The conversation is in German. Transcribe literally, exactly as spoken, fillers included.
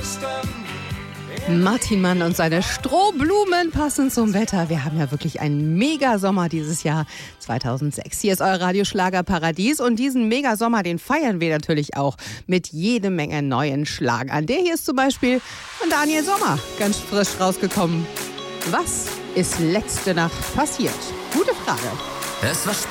Martin Mann und seine Strohblumen passen zum Wetter. Wir haben ja wirklich einen Mega-Sommer dieses Jahr zweitausendsechs. Hier ist euer Radioschlagerparadies und diesen Mega-Sommer, den feiern wir natürlich auch mit jede Menge neuen Schlagern. Der hier ist zum Beispiel von Daniel Sommer, ganz frisch rausgekommen. Was ist letzte Nacht passiert? Gute Frage. Es war spät